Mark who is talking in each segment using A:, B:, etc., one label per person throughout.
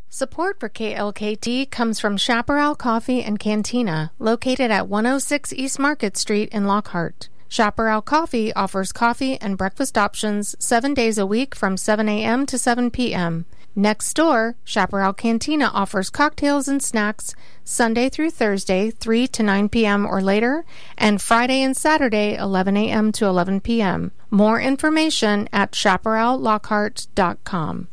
A: Support for KLKT comes from Chaparral Coffee and Cantina, located at 106 East Market Street in Lockhart. Chaparral Coffee offers coffee and breakfast options 7 days a week from 7 a.m. to 7 p.m. Next door, Chaparral Cantina offers cocktails and snacks Sunday through Thursday, 3 to 9 p.m. or later, and Friday and Saturday, 11 a.m. to 11 p.m. More information at chaparrallockhart.com.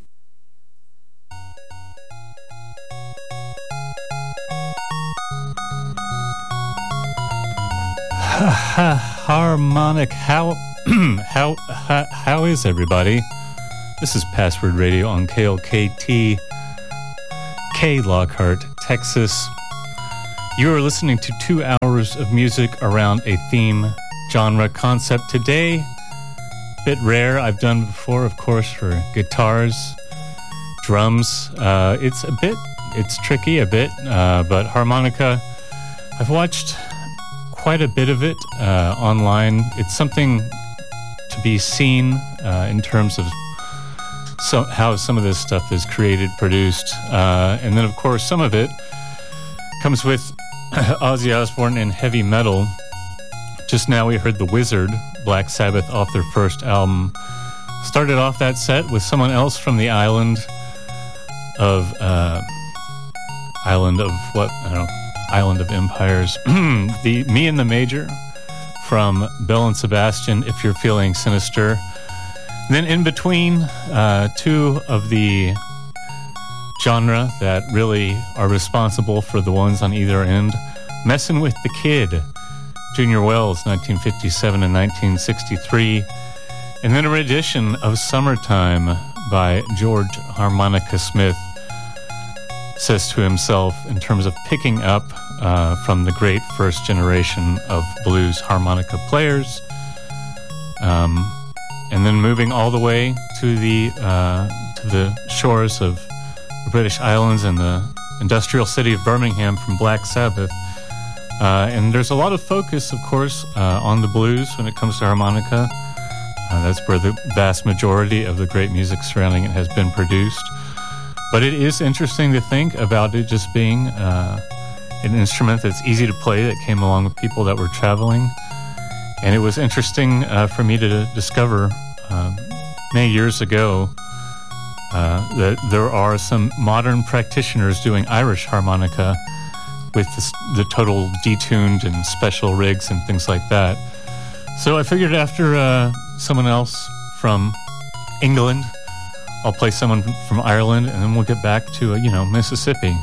B: Harmonic, how is everybody? This is Password Radio on KLKT, K Lockhart, Texas. You are listening to 2 hours of music around a theme, genre, concept. Today, bit rare. I've done before, of course, for guitars, drums. It's tricky a bit, but harmonica, I've watched quite a bit of it online. It's something to be seen in terms of how some of this stuff is created, produced, and then of course some of it comes with Ozzy Osbourne and heavy metal. Just now we heard The Wizard, Black Sabbath, off their first album. Started off that set with someone else from the Island of Empires. Me and the Major from Belle and Sebastian, If You're Feeling Sinister. Then in between, 2 of the genre that really are responsible for the ones on either end, Messin' with the Kid, Junior Wells, 1957 and 1963. And then a rendition of Summertime by George Harmonica Smith. Says to himself in terms of picking up from the great first generation of blues harmonica players, and then moving all the way to the shores of the British Islands and the industrial city of Birmingham from Black Sabbath. And there's a lot of focus, of course, on the blues when it comes to harmonica. That's where the vast majority of the great music surrounding it has been produced. But it is interesting to think about it just being an instrument that's easy to play, that came along with people that were traveling. And it was interesting for me to discover many years ago that there are some modern practitioners doing Irish harmonica with the total detuned and special rigs and things like that. So I figured after someone else from England, I'll play someone from Ireland, and then we'll get back to, Mississippi.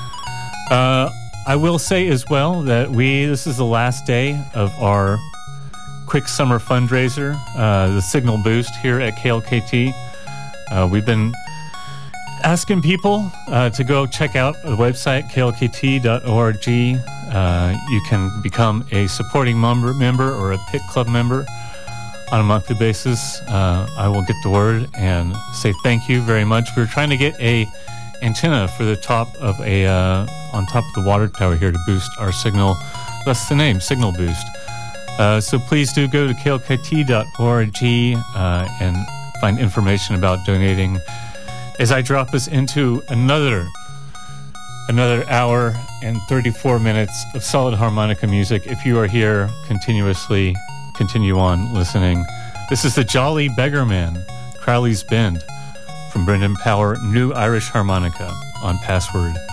B: I will say as well that this is the last day of our quick summer fundraiser, the Signal Boost here at KLKT. We've been asking people to go check out the website, klkt.org. You can become a supporting member or a Pit Club member on a monthly basis. I will get the word and say thank you very much. We're trying to get a antenna for the top of on top of the water tower here to boost our signal. That's the name, Signal Boost. So please do go to klkt.org and find information about donating as I drop us into another hour and 34 minutes of solid harmonica music. If you are here continuously, continue on listening. This is the Jolly Beggar Man, Crowley's Bend, from Brendan Power, New Irish Harmonica on Password.